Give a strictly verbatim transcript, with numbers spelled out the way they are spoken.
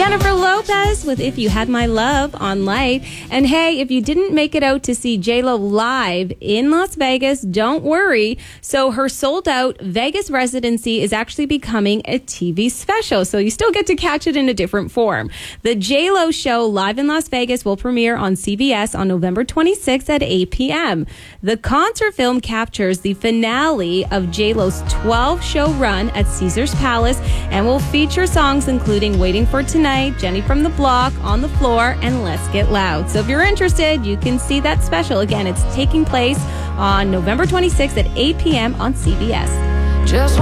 Jennifer Lopez with If You Had My Love on Light. And hey, if you didn't make it out to see J-Lo live in Las Vegas, don't worry. So her sold-out Vegas residency is actually becoming a T V special. So you still get to catch it in a different form. The J-Lo show live in Las Vegas will premiere on C B S on November twenty-sixth at eight p.m. The concert film captures the finale of J-Lo's twelve-show run at Caesars Palace and will feature songs including Waiting for Tonight, Jenny from the Block, On the Floor, and Let's Get Loud. So if you're interested, you can see that special. Again, it's taking place on November twenty-sixth at eight p.m. on C B S. Just